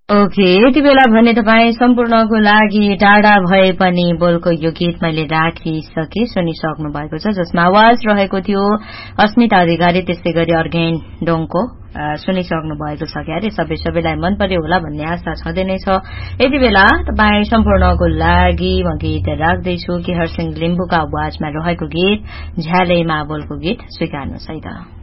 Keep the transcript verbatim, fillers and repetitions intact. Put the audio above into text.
Okay यति बेला भने तपाईँ सम्पूर्णको लागि टाढा भए पनि बोलको यो गीत मैले राखिसके सुनिसक्नु भएको छ, जसमा आवाज रहेको थियो अस्मिता अधिकारी, त्यस्तै गरी अर्गेन डोङको सुनिसक्नु भएको छ। क्यारे सबै सबैलाई मन पर्यो होला भन्ने आशा छँदै नै छ। यति बेला तपाईँ सम्पूर्णको लागि म गीत राख्दैछु कि हरसिंह लिम्बुका आवाजमा रहेको गीत झ्यालैमा बोलको गीत स्वीकार्नुहोस् है त।